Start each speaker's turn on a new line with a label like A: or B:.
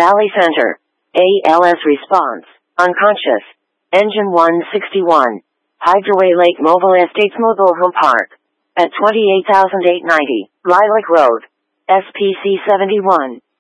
A: Valley Center. ALS response. Unconscious. Engine 161. Hydroway Lake Mobile Estates Mobile Home Park. At 28,890 Lilac Road. SPC 71.